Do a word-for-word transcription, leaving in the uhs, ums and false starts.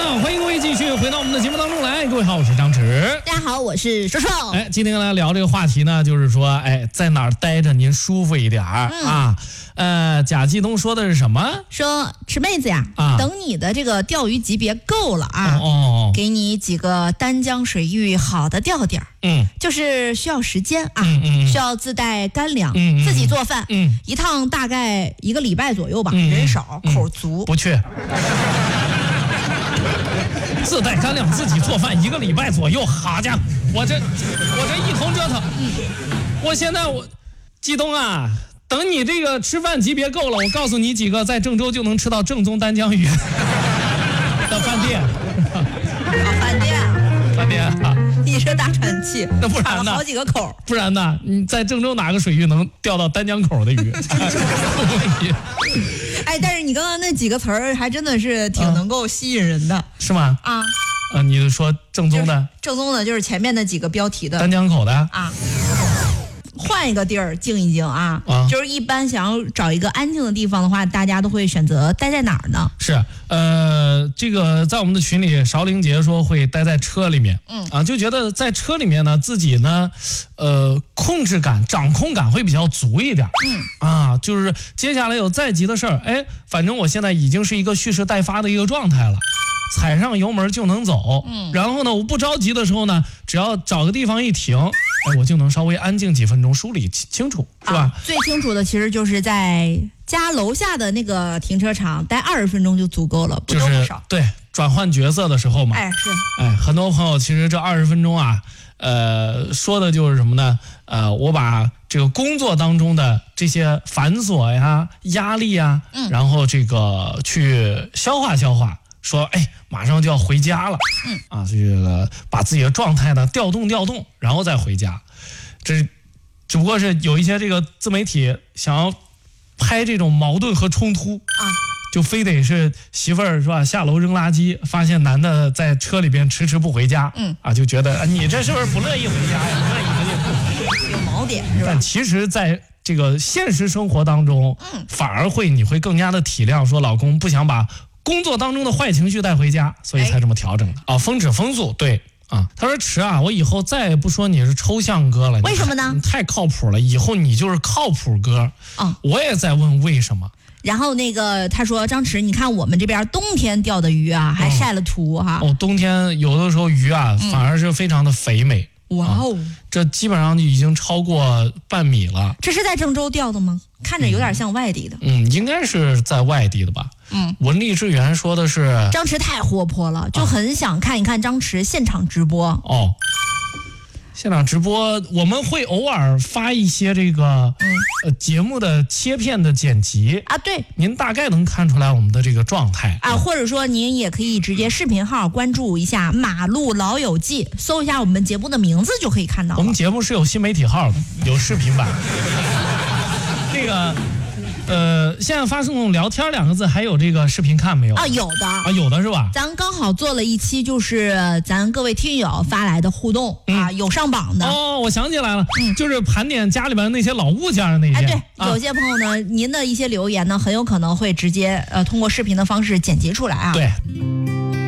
好，欢迎各位继续回到我们的节目当中来。各位好，我是张弛。 大家好，我是瘦瘦。 哎，今天跟大家聊这个话题呢，就是说，哎，在哪儿待着您舒服一点儿、嗯、啊？呃，贾继东说的是什么？ 说吃妹子呀， 啊、 等你的这个钓鱼级别够了啊， 哦哦， 给你几个丹江水域好的钓点， 嗯， 就是需要时间啊， 嗯嗯， 需要自带干粮， 嗯嗯， 自己做饭， 嗯， 一趟大概一个礼拜左右吧， 嗯、 人少、 嗯、 口足， 不去。自带干粮自己做饭一个礼拜左右，好家伙，我这我这一通折腾，嗯，我现在我季东啊，等你这个吃饭级别够了，我告诉你几个在郑州就能吃到正宗丹江鱼的饭店。 啊，饭店啊， 饭店啊， 你这大喘气， 那不然呢？ 好几个口， 不然呢？你在郑州哪个水域能钓到丹江口的鱼？ 哎，但是你刚刚那几个词儿还真的是挺能够吸引人的， 嗯、是吗？ 啊， 呃，你说正宗的， 正宗的就是前面那几个标题的丹江口的啊。换一个地儿静一静啊， 啊， 就是一般想要找一个安静的地方的话，大家都会选择待在哪儿呢？ 是，呃，这个在我们的群里，邵玲杰说会待在车里面， 嗯啊，就觉得在车里面呢，自己呢，呃，控制感、掌控感会比较足一点， 嗯， 啊，就是接下来有再急的事儿，哎，反正我现在已经是一个蓄势待发的一个状态了。踩上油门就能走，嗯，然后呢，我不着急的时候呢，只要找个地方一停，哎，我就能稍微安静几分钟，梳理清楚，是吧？ 啊、最清楚的其实就是在家楼下的那个停车场待二十分钟就足够了，不多不少。 就是、对，转换角色的时候嘛， 哎是， 哎，很多朋友其实这二十分钟啊，呃，说的就是什么呢？呃，我把这个工作当中的这些繁琐呀、压力呀，嗯，然后这个去消化消化。说哎，马上就要回家了， 嗯啊，这个把自己的状态呢调动调动，然后再回家。这只不过是有一些这个自媒体想要拍这种矛盾和冲突啊， 就非得是媳妇儿是吧下楼扔垃圾，发现男的在车里边迟迟不回家， 嗯啊，就觉得、啊、你这是不是不乐意回家呀？不乐意回家， 有锚点是吧？ 但其实，在这个现实生活当中， 嗯， 反而会你会更加的体谅，说老公不想把工作当中的坏情绪带回家，所以才这么调整的、哎、啊。风止风速，对啊。他说迟啊，我以后再也不说你是抽象哥了。 为什么呢？ 你太靠谱了，以后你就是靠谱哥。 啊， 我也在问为什么。 然后那个他说张弛，你看我们这边冬天钓的鱼啊，还晒了图哈。 哦，冬天有的时候鱼啊，嗯、反而是非常的肥美。 哇哦、 啊，这基本上已经超过半米了。 这是在郑州钓的吗？看着有点像外地的。 嗯，嗯应该是在外地的吧。 嗯， 文丽之源说的是张弛太活泼了，就很想看一看张弛现场直播。 哦，现场直播我们会偶尔发一些这个、嗯、呃节目的切片的剪辑啊，对， 您大概能看出来我们的这个状态啊，或者说您也可以直接视频号关注一下马路老友记，搜一下我们节目的名字就可以看到了。 我们节目是有新媒体号的，有视频版。这个呃，现在发送聊天两个字还有这个视频看没有？ 啊，有的啊，有的是吧？ 咱刚好做了一期，就是咱各位听友发来的互动、嗯、啊，有上榜的。 哦，我想起来了，嗯，就是盘点家里边那些老物件的那些。 哎，对， 啊、 有些朋友呢，您的一些留言呢，很有可能会直接呃通过视频的方式剪辑出来啊。 对。